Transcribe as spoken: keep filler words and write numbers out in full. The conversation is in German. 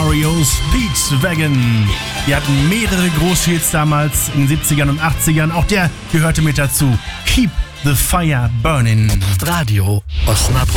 R E O Speedwagon. Die hatten mehrere Großhits damals in den siebzigern und achtzigern. Auch der gehörte mit dazu. Keep the Fire Burning. Radio Osnabrück.